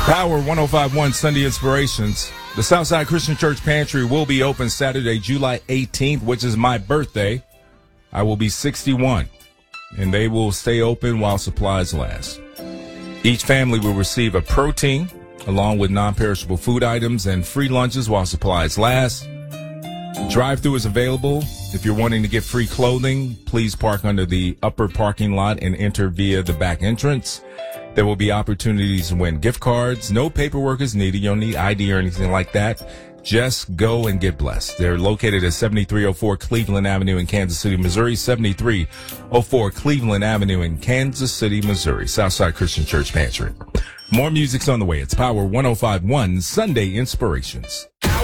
Power 1051 Sunday Inspirations. The Southside Christian Church Pantry will be open Saturday, July 18th, which is my birthday. I will be 61, and they will stay open while supplies last. Each family will receive a protein along with non-perishable food items and free lunches while supplies last. Drive-thru is available. If you're wanting to get free clothing, please park under the upper parking lot and enter via the back entrance. There will be opportunities to win gift cards. No paperwork is needed. You don't need ID or anything like that. Just go and get blessed. They're located at 7304 Cleveland Avenue in Kansas City, Missouri. 7304 Cleveland Avenue in Kansas City, Missouri. Southside Christian Church Pantry. More music's on the way. It's Power 1051 Sunday Inspirations.